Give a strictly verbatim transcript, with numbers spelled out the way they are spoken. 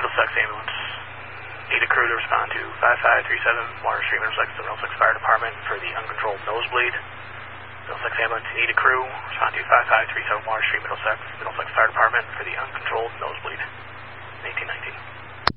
Middlesex ambulance. Need a crew to respond to five five three seven Water Street, Middlesex, the Middlesex Fire Department for the uncontrolled nosebleed. Middlesex ambulance, need a crew, respond to five five three seven Water Street, Middlesex.